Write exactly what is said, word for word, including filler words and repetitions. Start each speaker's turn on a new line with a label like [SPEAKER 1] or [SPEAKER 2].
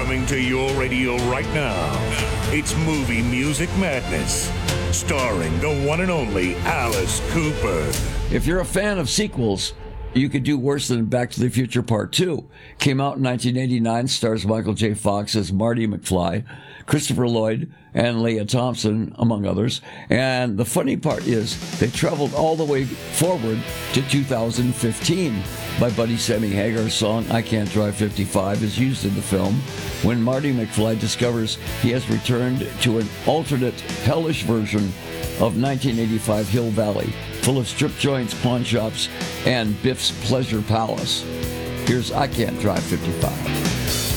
[SPEAKER 1] Coming to your radio right now, it's Movie Music Madness, starring the one and only Alice Cooper.
[SPEAKER 2] If you're a fan of sequels, you could do worse than Back to the Future Part two. Came out in nineteen eighty-nine, stars Michael J. Fox as Marty McFly, Christopher Lloyd, and Leah Thompson, among others. And the funny part is they traveled all the way forward to two thousand fifteen. My buddy Sammy Hagar's song, I Can't Drive fifty-five, is used in the film when Marty McFly discovers he has returned to an alternate, hellish version of nineteen eighty-five Hill Valley, full of strip joints, pawn shops, and Biff's Pleasure Palace. Here's I Can't Drive fifty-five.